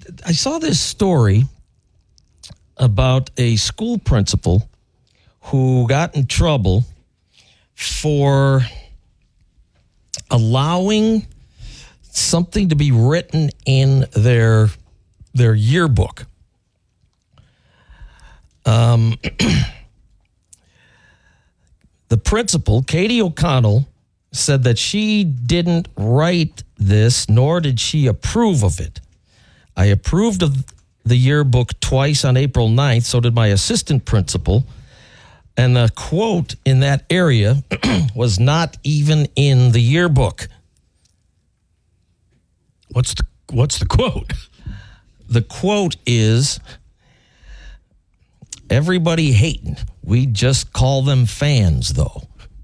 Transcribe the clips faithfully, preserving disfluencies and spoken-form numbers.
I saw this story about a school principal who got in trouble for allowing something to be written in their their yearbook. Um, the principal, Katie O'Connell, said that she didn't write this, nor did she approve of it. I approved of the yearbook twice on April ninth, so did my assistant principal. And the quote in that area was not even in the yearbook. What's the what's the quote? The quote is, everybody hating. We just call them fans, though.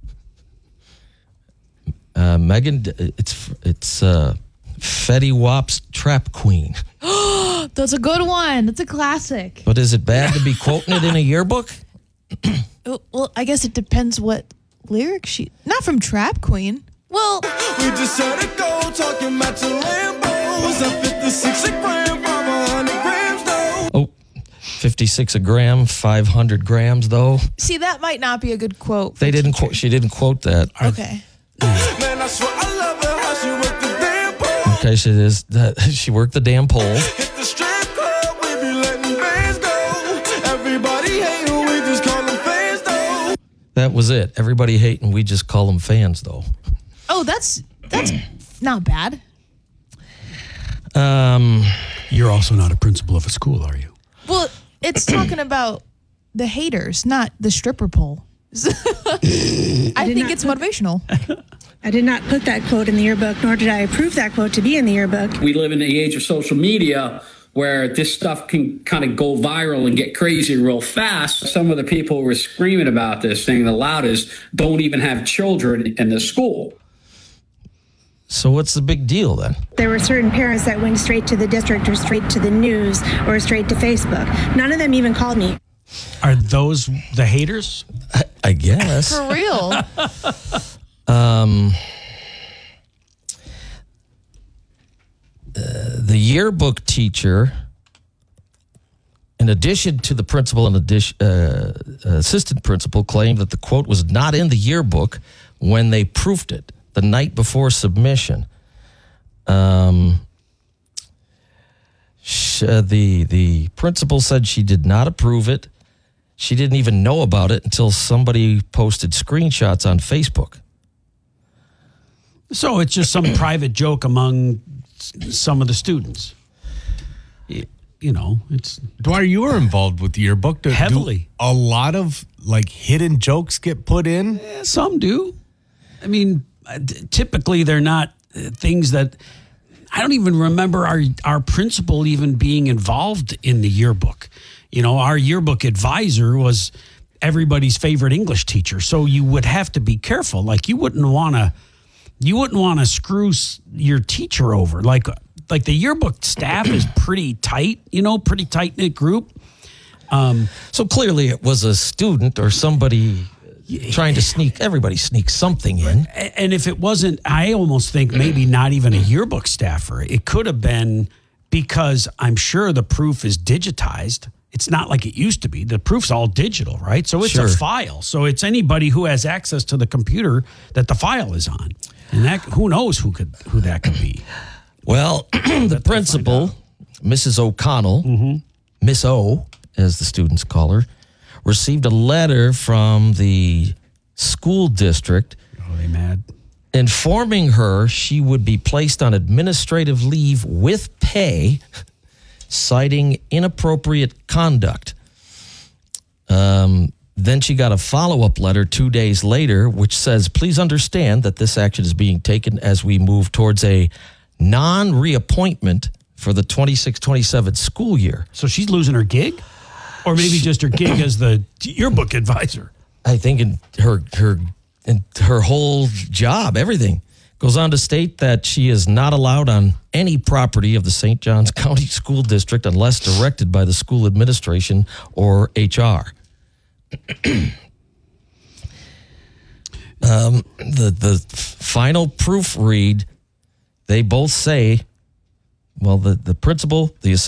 Uh, Megan, it's it's uh, Fetty Wap's Trap Queen. That's a good one. That's a classic. But is it bad to be quoting it in a yearbook? Well, I guess it depends what lyric she... Not from Trap Queen. Well... We just set a goal, talking about your Lambos. A fifty-six a gram, five hundred grams, though. Oh, fifty-six a gram, five hundred grams, though. See, that might not be a good quote. They didn't quote... She didn't quote that. Okay. Man, I swear I love her, how she worked the damn pole. Okay, she is. That, she worked the damn pole. Hit the strip club, we be letting bands go. Everybody hating, we just call them fans, though. That was it. Everybody hating. We just call them fans, though. Oh, that's that's not bad. Um, You're also not a principal of a school, are you? Well, it's talking about the haters, not the stripper pole. I think it's motivational. I did not put that quote in the yearbook, nor did I approve that quote to be in the yearbook. We live in the age of social media where this stuff can kind of go viral and get crazy real fast. Some of the people who were screaming about this, saying the loudest, don't even have children in the school. So what's the big deal then? There were certain parents that went straight to the district or straight to the news or straight to Facebook. None of them even called me. Are those the haters? I, I guess. For real. um, uh, the yearbook teacher, in addition to the principal and addition, uh, assistant principal, claimed that the quote was not in the yearbook when they proofed it the night before submission. Um, sh- uh, the the principal said she did not approve it. She didn't even know about it until somebody posted screenshots on Facebook. So it's just some private joke among some of the students. You know, it's... Dwyer, you were involved with the yearbook. Do, Heavily. Do a lot of, like, hidden jokes get put in? Yeah, some do. I mean, typically they're not things that... I don't even remember our, our principal even being involved in the yearbook. You know, our yearbook advisor was everybody's favorite English teacher. So you would have to be careful. Like you wouldn't want to, you wouldn't want to screw your teacher over. Like, like the yearbook staff is pretty tight, you know, pretty tight knit group. Um, so clearly it was a student or somebody trying to sneak, everybody sneaks something in. And if it wasn't, I almost think maybe not even a yearbook staffer. It could have been because I'm sure the proof is digitized. It's not like it used to be. The proof's all digital, right? So it's Sure. a file. So it's anybody who has access to the computer that the file is on. And that who knows who could who that could be. Well, the principal, Missus O'Connell, mm-hmm. Miss O, as the students call her, received a letter from the school district. Oh, they mad? Informing her she would be placed on administrative leave with pay, citing inappropriate conduct. Um, then she got a follow-up letter two days later, which says, please understand that this action is being taken as we move towards a non-reappointment for the twenty-six twenty-seven school year. So she's losing her gig? Or maybe just her gig as the yearbook advisor? I think in her, her, in her whole job, everything. Goes on to state that she is not allowed on any property of the Saint Johns County School District unless directed by the school administration or H R. um, the the final proofread, they both say, well, the, the principal, the assistant